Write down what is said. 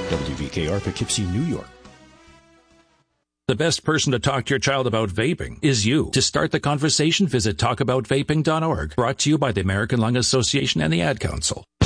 WVKR, Poughkeepsie, New York. The best person to talk to your child about vaping is you. To start the conversation, visit talkaboutvaping.org. Brought to you by the American Lung Association and the Ad Council.